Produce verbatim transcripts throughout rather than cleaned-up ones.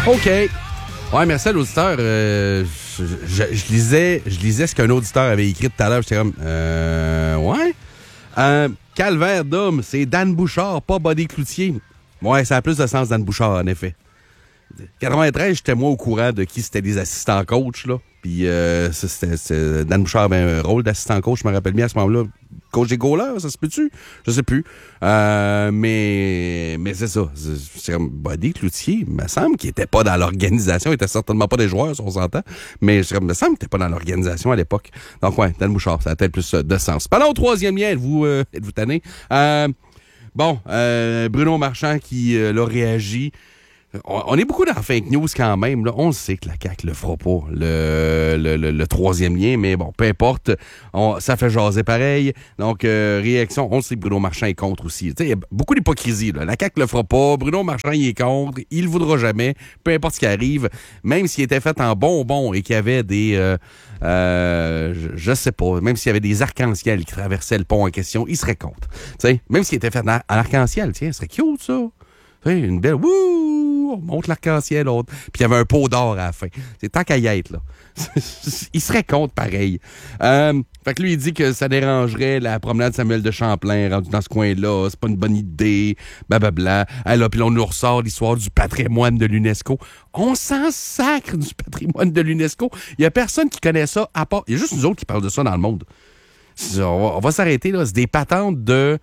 OK. Ouais, merci à l'auditeur. Euh, je, je, je lisais je lisais ce qu'un auditeur avait écrit tout à l'heure. J'étais comme, euh, ouais. Euh, Calvaire d'homme, c'est Dan Bouchard, pas Buddy Cloutier. Ouais, ça a plus de sens, Dan Bouchard, en effet. quatre-vingt-treize, j'étais moi au courant de qui c'était les assistants coach, là. Puis euh, c'était, c'était Dan Bouchard avait un rôle d'assistant coach, je me rappelle bien à ce moment-là. Coach des goalers, ça se peut-tu? Je sais plus. Euh, mais mais c'est ça. C'est, c'est comme Buddy Cloutier, il me semble qu'il était pas dans l'organisation. Il était certainement pas des joueurs, si on s'entend. Mais c'est comme, il me semble qu'il était pas dans l'organisation à l'époque. Donc ouais, Dan Bouchard, ça a peut-être plus de sens. Pendant au troisième lien, êtes-vous, euh, êtes-vous tanné? Euh, bon, euh, Bruno Marchand qui euh, l'a réagi. On est beaucoup dans fake news quand même. Là. On sait que la C A Q le fera pas, le, le, le, le troisième lien, mais bon, peu importe. On, ça fait jaser pareil. Donc, euh, réaction, on sait que Bruno Marchand est contre aussi. Il y a beaucoup d'hypocrisie. Là. La C A Q le fera pas, Bruno Marchand il est contre, il le voudra jamais, peu importe ce qui arrive. Même s'il était fait en bonbon et qu'il y avait des... Euh, euh, je, je sais pas, même s'il y avait des arcs-en-ciel qui traversaient le pont en question, il serait contre. T'sais, même s'il était fait en, en arc-en-ciel, tiens, ce serait cute ça. T'sais, une belle... Wouh! On monte l'arc-en-ciel, l'autre. Puis il y avait un pot d'or à la fin. C'est tant qu'à y être, là. Il serait contre pareil. Euh, fait que lui, il dit que ça dérangerait la promenade Samuel de Champlain rendue dans ce coin-là. C'est pas une bonne idée. Blablabla. Ah, là, puis là, on nous ressort l'histoire du patrimoine de l'UNESCO. On s'en sacre du patrimoine de l'UNESCO. Il y a personne qui connaît ça à part... Il y a juste nous autres qui parlent de ça dans le monde. On va, on va s'arrêter, là. C'est des patentes de...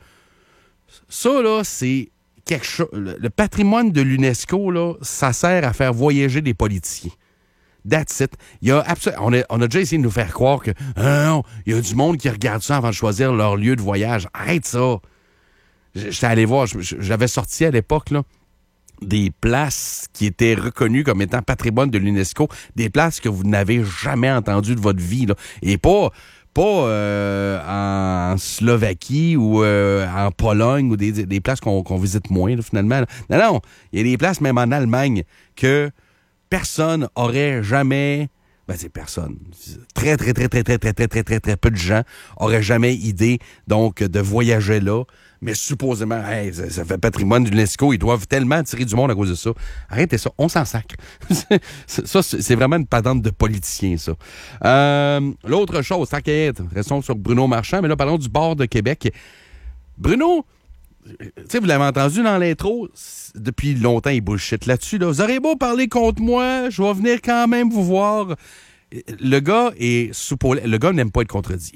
Ça, là, c'est... quelque chose. Le patrimoine de l'UNESCO, là, ça sert à faire voyager des politiciens. That's it. Il y a absolu- on, a, on a déjà essayé de nous faire croire que ah non, il y a du monde qui regarde ça avant de choisir leur lieu de voyage. Arrête ça. J'étais allé voir, j'avais sorti à l'époque là, des places qui étaient reconnues comme étant patrimoine de l'UNESCO, des places que vous n'avez jamais entendues de votre vie. Là. Et pas... Pas euh, en Slovaquie ou euh, en Pologne ou des, des places qu'on, qu'on visite moins, là, finalement. Non, non. Il y a des places, même en Allemagne, que personne aurait jamais... Ben, c'est personne. Très, très, très, très, très, très, très, très, très, très peu de gens auraient jamais idée, donc, de voyager là. Mais supposément, hey, ça, ça fait patrimoine de l'UNESCO, ils doivent tellement attirer du monde à cause de ça. Arrêtez ça, on s'en sacre. Ça, c'est vraiment une patente de politicien, ça. Euh, l'autre chose, tant qu'à être, restons sur Bruno Marchand, mais là, parlons du bord de Québec. Bruno, tu sais, vous l'avez entendu dans l'intro, depuis longtemps, il bullshit là-dessus. Là. Vous aurez beau parler contre moi, je vais venir quand même vous voir. Le gars est soupolé. Le gars n'aime pas être contredit.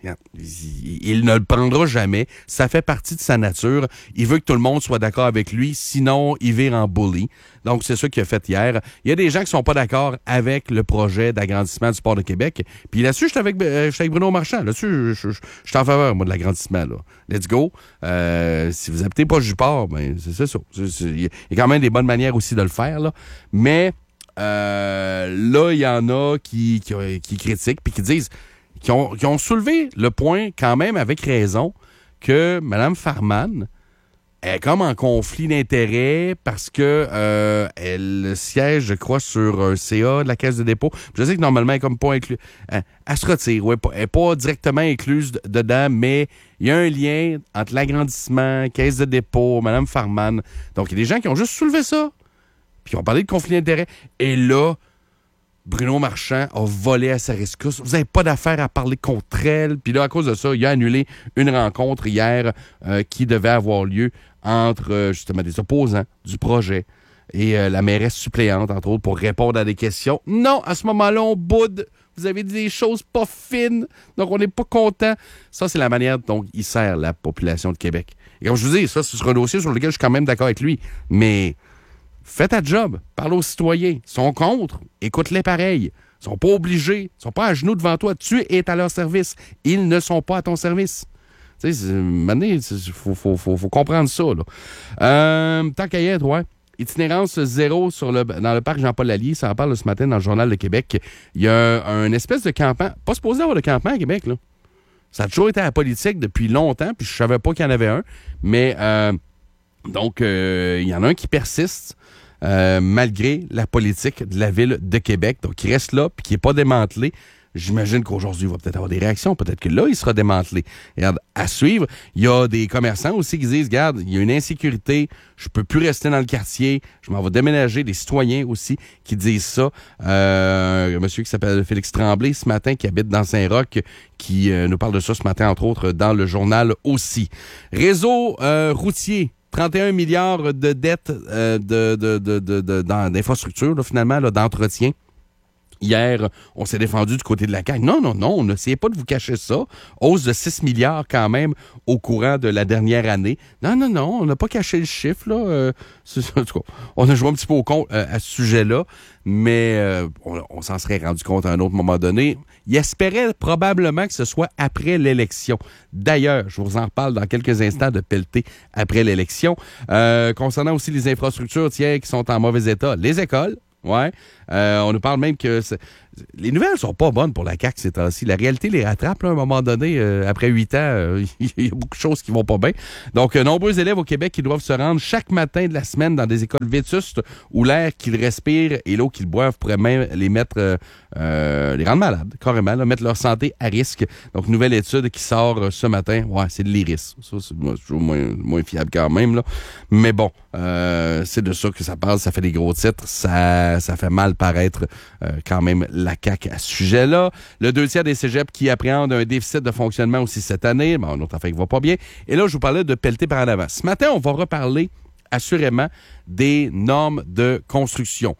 Il ne le prendra jamais. Ça fait partie de sa nature. Il veut que tout le monde soit d'accord avec lui, sinon il vire en bully. Donc, c'est ça qu'il a fait hier. Il y a des gens qui sont pas d'accord avec le projet d'agrandissement du port de Québec. Puis là-dessus, je suis avec, euh, avec Bruno Marchand. Là-dessus, je, je, je, je suis en faveur, moi, de l'agrandissement. Là. Let's go. Euh, si vous habitez pas du port, ben, c'est, c'est ça. C'est, c'est, il y a quand même des bonnes manières aussi de le faire. Là. Mais euh, là, il y en a qui, qui, qui critiquent puis qui disent... Qui ont, qui ont soulevé le point, quand même avec raison, que Mme Farman est comme en conflit d'intérêts parce que euh, elle siège, je crois, sur un C A de la Caisse de dépôt. Je sais que normalement, elle est comme pas inclus. Elle, elle se retire, ouais, elle n'est pas directement incluse de, dedans, mais il y a un lien entre l'agrandissement, Caisse de dépôt, Mme Farman. Donc, il y a des gens qui ont juste soulevé ça, puis qui ont parlé de conflit d'intérêts. Et là, Bruno Marchand a volé à sa rescousse. Vous n'avez pas d'affaire à parler contre elle. Puis là, à cause de ça, il a annulé une rencontre hier euh, qui devait avoir lieu entre euh, justement des opposants du projet et euh, la mairesse suppléante, entre autres, pour répondre à des questions. Non, à ce moment-là, on boude. Vous avez dit des choses pas fines, donc on n'est pas content. Ça, c'est la manière dont il sert la population de Québec. Et comme je vous dis, ça, c'est sur un dossier sur lequel je suis quand même d'accord avec lui. Mais... fais ta job, parle aux citoyens. Ils sont contre, écoute-les pareil. Ils sont pas obligés, ils sont pas à genoux devant toi. Tu es à leur service. Ils ne sont pas à ton service. Tu sais, maintenant, il faut, faut, faut, faut comprendre ça. Là. Euh, tant qu'à y être, ouais. Itinérance zéro sur le, dans le parc Jean-Paul Lallier, ça en parle ce matin dans le Journal de Québec. Il y a un, un espèce de campement, pas supposé avoir de campement à Québec, là. Ça a toujours été à la politique depuis longtemps, puis je savais pas qu'il y en avait un. Mais, euh, donc, euh, il y en a un qui persiste. Euh, malgré la politique de la Ville de Québec. Donc, il reste là, puis qui n'est pas démantelé. J'imagine qu'aujourd'hui, il va peut-être avoir des réactions. Peut-être que là, il sera démantelé. Regarde, à suivre, il y a des commerçants aussi qui disent, regarde, il y a une insécurité, je peux plus rester dans le quartier, je m'en vais déménager. Des citoyens aussi qui disent ça. Euh, un monsieur qui s'appelle Félix Tremblay ce matin, qui habite dans Saint-Roch, qui euh, nous parle de ça ce matin, entre autres, dans le journal aussi. Réseau euh, routier. trente et un milliards de dettes euh, de, de, de, de, de, d'infrastructure, là, finalement, là, d'entretien. Hier, on s'est défendu du côté de la C A Q. Non, non, non, n'essayez pas de vous cacher ça. Hausse de six milliards quand même au courant de la dernière année. Non, non, non, on n'a pas caché le chiffre, là. Euh, en tout cas, on a joué un petit peu au compte euh, à ce sujet-là, mais euh, on, on s'en serait rendu compte à un autre moment donné. Il espérait probablement que ce soit après l'élection. D'ailleurs, je vous en reparle dans quelques instants de pelleter après l'élection. Euh, concernant aussi les infrastructures, tiens, qui sont en mauvais état, les écoles. Ouais. Euh, on nous parle même que c'est... les nouvelles sont pas bonnes pour la C A Q ces temps-ci. La réalité les rattrape là, à un moment donné. Euh, après huit ans, euh, il y a beaucoup de choses qui vont pas bien. Donc, euh, nombreux élèves au Québec qui doivent se rendre chaque matin de la semaine dans des écoles vétustes où l'air qu'ils respirent et l'eau qu'ils boivent pourrait même les mettre, euh, euh, les rendre malades, carrément, là, mettre leur santé à risque. Donc, nouvelle étude qui sort euh, ce matin. Ouais, c'est de l'iris. Ça, c'est toujours moins, moins fiable quand même, là. Mais bon, euh, c'est de ça que ça parle. Ça fait des gros titres. Ça, ça fait mal paraître euh, quand même la C A Q à ce sujet-là. Le deux tiers des cégeps qui appréhendent un déficit de fonctionnement aussi cette année. Bon, une autre affaire qui va pas bien. Et là, je vous parlais de pelleter par en avant. Ce matin, on va reparler assurément des normes de construction.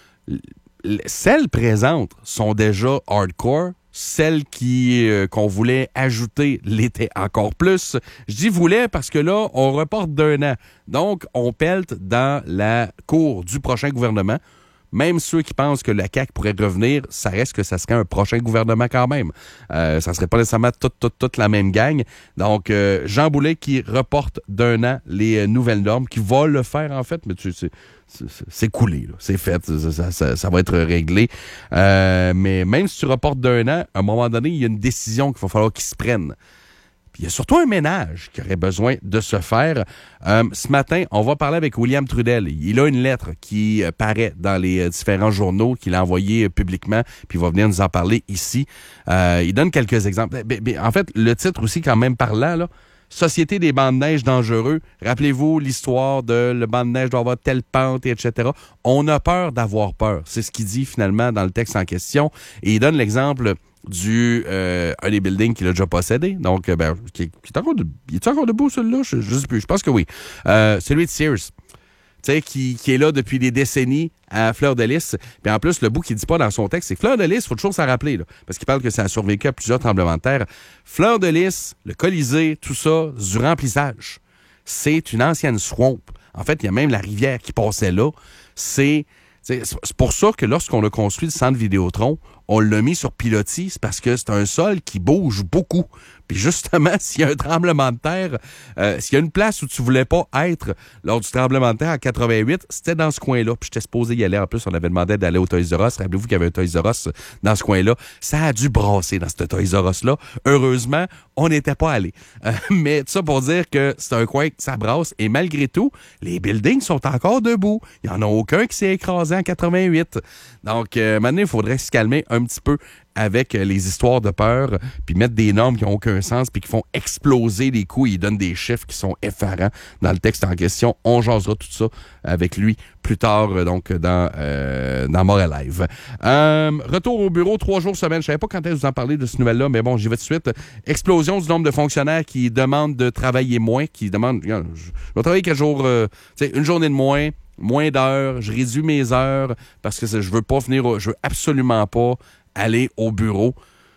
Celles présentes sont déjà hardcore. Celles qui euh, qu'on voulait ajouter l'étaient encore plus. Je dis voulait parce que là, on reporte d'un an. Donc, on pelte dans la cour du prochain gouvernement. Même ceux qui pensent que la C A Q pourrait revenir, ça reste que ça serait un prochain gouvernement quand même. Euh, ça serait pas nécessairement toute, toute, toute la même gang. Donc, euh, Jean Boulet qui reporte d'un an les euh, nouvelles normes, qui va le faire en fait, mais tu sais, c'est, c'est coulé, là. C'est fait, ça, ça, ça, ça va être réglé. Euh, mais même si tu reportes d'un an, à un moment donné, il y a une décision qu'il va falloir qu'ils se prennent. Il y a surtout un ménage qui aurait besoin de se faire. Euh, ce matin, on va parler avec William Trudel. Il a une lettre qui euh, paraît dans les euh, différents journaux qu'il a envoyé euh, publiquement, puis il va venir nous en parler ici. Euh, il donne quelques exemples. Mais, mais, en fait, le titre aussi quand même parlant, là, Société des bancs de neige dangereux. Rappelez-vous l'histoire de le banc de neige doit avoir telle pente, et cetera. On a peur d'avoir peur. C'est ce qu'il dit finalement dans le texte en question. Et il donne l'exemple du euh, un des buildings qu'il a déjà possédé. Donc, ben, qui, qui est encore de, il est encore debout, celui-là? Je, je sais plus. Je pense que oui. Euh, celui de Sears. Tu sais, qui, qui est là depuis des décennies à Fleur-de-Lys. Puis en plus, le bout qu'il dit pas dans son texte, c'est que Fleur-de-Lys, il faut toujours s'en rappeler, là, parce qu'il parle que ça a survécu à plusieurs tremblements de terre. Fleur-de-Lys, le Colisée, tout ça, du remplissage. C'est une ancienne swamp. En fait, il y a même la rivière qui passait là. C'est... C'est pour ça que lorsqu'on a construit le centre Vidéotron, on l'a mis sur pilotis, c'est parce que c'est un sol qui bouge beaucoup. Puis justement, s'il y a un tremblement de terre, euh, s'il y a une place où tu voulais pas être lors du tremblement de terre en quatre-vingt-huit, c'était dans ce coin-là. Puis j'étais supposé y aller. En plus, on avait demandé d'aller au Toys R Us. Rappelez-vous qu'il y avait un Toys R Us dans ce coin-là. Ça a dû brasser dans ce Toys R Us-là. Heureusement, on n'était pas allé. Euh, mais tout ça pour dire que c'est un coin que ça brasse. Et malgré tout, les buildings sont encore debout. Il n'y en a aucun qui s'est écrasé en quatre-vingt-huit. Donc, euh, maintenant, il faudrait se calmer un petit peu avec les histoires de peur, puis mettre des normes qui n'ont aucun sens, puis qui font exploser les coûts. Il donne des chiffres qui sont effarants dans le texte en question. On jasera tout ça avec lui plus tard, donc, dans, euh, dans Montréal Live. Euh, retour au bureau, trois jours semaine. Je ne savais pas quand est-ce que vous en parlez de cette nouvelle-là, mais bon, j'y vais tout de suite. Explosion du nombre de fonctionnaires qui demandent de travailler moins, qui demandent... Je vais travailler quelques jours, euh, tu sais, une journée de moins, moins d'heures, je réduis mes heures, parce que je veux pas venir, je veux absolument pas aller au bureau.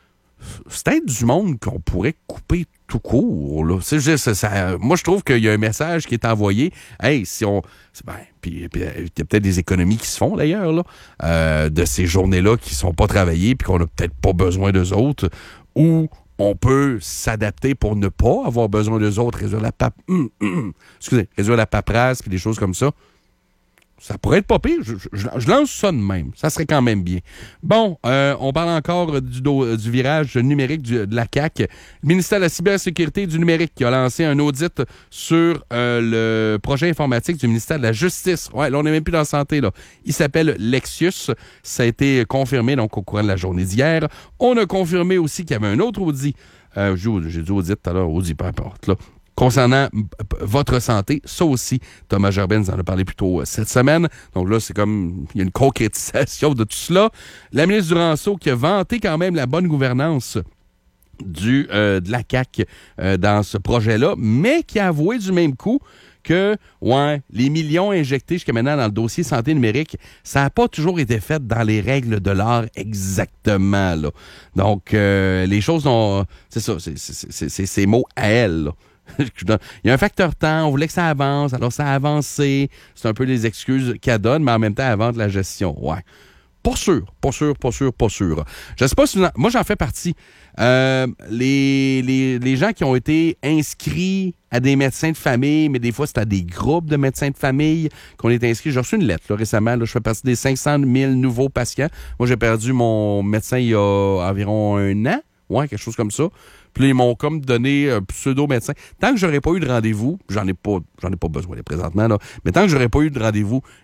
C'est peut-être du monde qu'on pourrait couper tout court, là. C'est juste, ça, moi, je trouve qu'il y a un message qui est envoyé. Hey, si on... Ben, puis il y a peut-être des économies qui se font, d'ailleurs, là, euh, de ces journées-là qui sont pas travaillées puis qu'on a peut-être pas besoin d'eux autres, ou on peut s'adapter pour ne pas avoir besoin d'eux autres, réduire la pap... Hum, hum, excusez, réduire la paperasse puis des choses comme ça. Ça pourrait être pas pire. Je, je, je lance ça de même. Ça serait quand même bien. Bon, euh, on parle encore du, do, du virage numérique du, de la C A Q. Le ministère de la Cybersécurité et du numérique qui a lancé un audit sur euh, le projet informatique du ministère de la Justice. Ouais, là, on n'est même plus dans la santé, là. Il s'appelle Lexus. Ça a été confirmé, donc, au courant de la journée d'hier. On a confirmé aussi qu'il y avait un autre audit. Euh, j'ai dit audit tout à l'heure, audit, peu importe, là. Concernant votre santé, ça aussi, Thomas Gerbet nous en a parlé plus tôt cette semaine. Donc là, c'est comme, il y a une concrétisation de tout cela. La ministre Duranceau qui a vanté quand même la bonne gouvernance du, euh, de la C A Q euh, dans ce projet-là, mais qui a avoué du même coup que, ouais, les millions injectés jusqu'à maintenant dans le dossier santé numérique, ça n'a pas toujours été fait dans les règles de l'art exactement, là. Donc, euh, les choses ont, c'est ça, c'est, c'est, c'est, c'est ces mots à elle, là. Il y a un facteur temps, on voulait que ça avance, alors ça a avancé. C'est un peu les excuses qu'elle donne, mais en même temps, elle vante la gestion. Ouais. Pas sûr, pas sûr, pas sûr, pas sûr. Je sais pas si... Moi, j'en fais partie. Euh, les, les, les gens qui ont été inscrits à des médecins de famille, mais des fois, c'est à des groupes de médecins de famille qu'on est inscrits. J'ai reçu une lettre là, récemment. Là, je fais partie des cinq cent mille nouveaux patients. Moi, j'ai perdu mon médecin il y a environ un an. Ouais, quelque chose comme ça. Puis là, ils m'ont comme donné un pseudo-médecin. Tant que j'aurais pas eu de rendez-vous, j'en ai pas, j'en ai pas besoin là, présentement, là, mais tant que j'aurais pas eu de rendez-vous,